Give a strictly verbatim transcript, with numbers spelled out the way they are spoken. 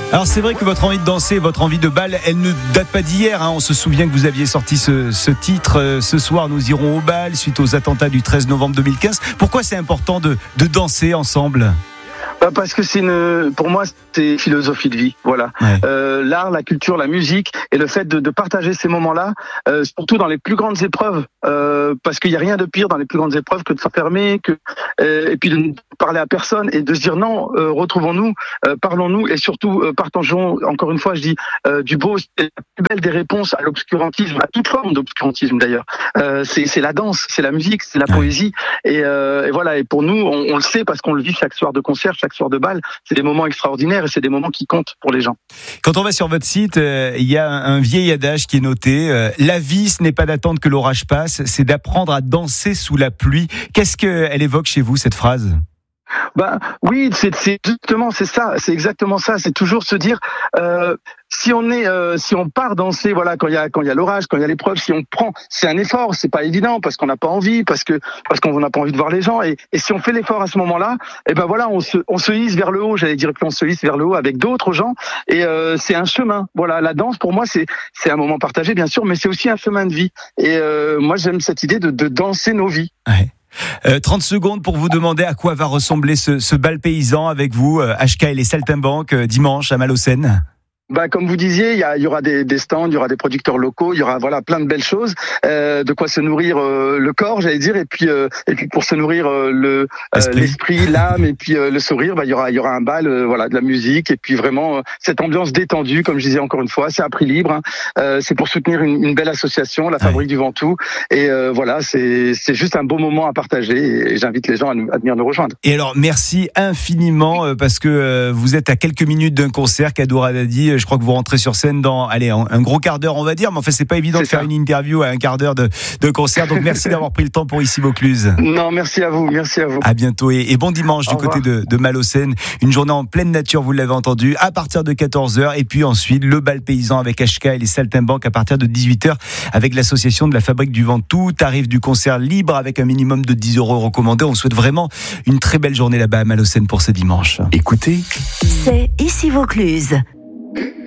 Alors c'est vrai que votre envie de danser, votre envie de bal, elle ne date pas d'hier, hein. On se souvient que vous aviez sorti ce, ce titre, euh, ce soir nous irons au bal, suite aux attentats du treize novembre deux mille quinze. Pourquoi c'est important de, de danser ensemble ? Bah parce que c'est une, pour moi, c'est philosophie de vie, voilà. Ouais. Euh, l'art, la culture, la musique et le fait de, de partager ces moments-là, euh, surtout dans les plus grandes épreuves, euh, parce qu'il y a rien de pire dans les plus grandes épreuves que de s'enfermer, que euh, et puis de ne parler à personne et de se dire non, euh, retrouvons-nous, euh, parlons-nous et surtout euh, partageons. Encore une fois, je dis euh, du beau, c'est la plus belle des réponses à l'obscurantisme, à toute forme d'obscurantisme d'ailleurs. Euh, c'est, c'est la danse, c'est la musique, c'est la ouais. poésie et, euh, et voilà. Et pour nous, on, on le sait parce qu'on le vit chaque soir de concert, chaque soir de bal, c'est des moments extraordinaires et c'est des moments qui comptent pour les gens. Quand on va sur votre site, euh, il y a un vieil adage qui est noté, euh, la vie ce n'est pas d'attendre que l'orage passe, c'est d'apprendre à danser sous la pluie. Qu'est-ce qu'elle évoque chez vous, cette phrase ? Ben oui, c'est, c'est justement c'est ça, c'est exactement ça. C'est toujours se dire euh, si on est, euh, si on part danser, voilà, quand il y a quand il y a l'orage, quand il y a l'épreuve, si on prend, c'est un effort, c'est pas évident parce qu'on n'a pas envie, parce que parce qu'on n'a pas envie de voir les gens. Et, et si on fait l'effort à ce moment-là, et ben voilà, on se on se hisse vers le haut. J'allais dire que on se hisse vers le haut avec d'autres gens. Et euh, c'est un chemin. Voilà, la danse pour moi c'est c'est un moment partagé bien sûr, mais c'est aussi un chemin de vie. Et euh, moi j'aime cette idée de, de danser nos vies. Ouais. Euh, trente secondes pour vous demander à quoi va ressembler ce, ce bal paysan avec vous, euh, H K et les Saltimbanques, euh, dimanche à Malaucène. Bah, comme vous disiez, il y, a, il y aura des, des stands, il y aura des producteurs locaux, il y aura voilà plein de belles choses, euh, de quoi se nourrir euh, le corps, j'allais dire, et puis euh, et puis pour se nourrir euh, le l'esprit, euh, l'esprit l'âme et puis euh, le sourire, bah il y aura il y aura un bal, euh, voilà, de la musique et puis vraiment euh, cette ambiance détendue, comme je disais encore une fois, c'est à prix libre, hein. euh, c'est pour soutenir une, une belle association, la Fabrique ouais. du Ventoux, et euh, voilà, c'est c'est juste un beau moment à partager et, et j'invite les gens à, nous, à venir nous rejoindre. Et alors merci infiniment euh, parce que euh, vous êtes à quelques minutes d'un concert qu'Adoura Dadi. Je crois que vous rentrez sur scène dans allez, un gros quart d'heure, on va dire. Mais enfin, c'est pas évident c'est de faire ça. Une interview à un quart d'heure de, de concert. Donc, merci d'avoir pris le temps pour Ici Vaucluse. Non, merci à vous. Merci à vous. À bientôt et, et bon dimanche Au du revoir. Côté de, de Malaucène. Une journée en pleine nature, vous l'avez entendu, à partir de quatorze heures. Et puis ensuite, le bal paysan avec H K et les Saltimbanques à partir de dix-huit heures avec l'association de la Fabrique du Ventoux. Tarif du concert libre avec un minimum de dix euros recommandé. On souhaite vraiment une très belle journée là-bas à Malaucène pour ce dimanche. Écoutez, c'est Ici Vaucluse.